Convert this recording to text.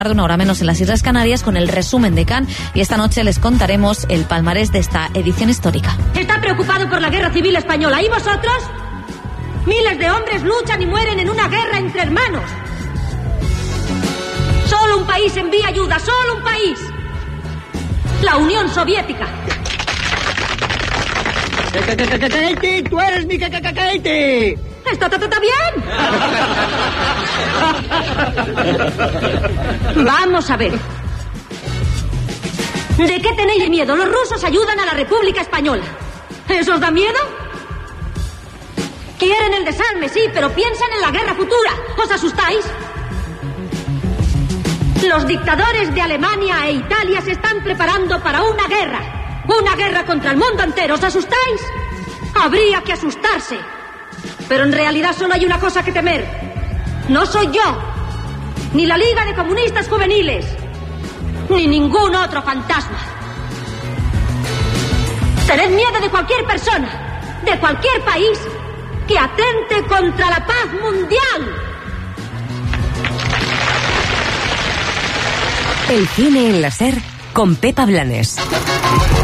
de una hora menos en las Islas Canarias con el resumen de Cannes, y esta noche les contaremos el palmarés de esta edición histórica. ¿Está preocupado por la guerra civil española? ¿Y vosotros? Miles de hombres luchan y mueren en una guerra entre hermanos. Solo un país envía ayuda, solo un país. La Unión Soviética. ¡Katie! ¡Tú eres mi Katie! ¿Está bien? Vamos a ver. ¿De qué tenéis miedo? Los rusos ayudan a la República Española. ¿Eso os da miedo? Quieren el desarme, sí, pero piensan en la guerra futura. ¿Os asustáis? Los dictadores de Alemania e Italia se están preparando para una guerra. Una guerra contra el mundo entero. ¿Os asustáis? Habría que asustarse. Pero en realidad solo hay una cosa que temer. No soy yo, ni la Liga de Comunistas Juveniles, ni ningún otro fantasma. Tened miedo de cualquier persona, de cualquier país que atente contra la paz mundial. El cine en la SER con Pepa Blanes.